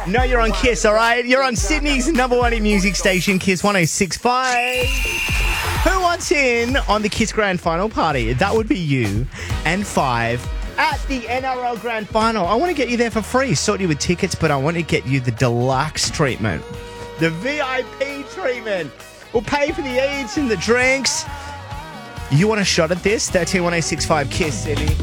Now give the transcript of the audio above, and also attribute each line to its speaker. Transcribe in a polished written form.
Speaker 1: No, you're on Kiss, all right? You're on Sydney's number one in music station, Kiss 106.5. Who wants in on the Kiss Grand Final party? That would be you and 5 at the NRL Grand Final. I want to get you there for free, sort you with tickets, but I want to get you the deluxe treatment, the VIP treatment. We'll pay for the eats and the drinks. You want a shot at this? 13 1065 Kiss, Sydney.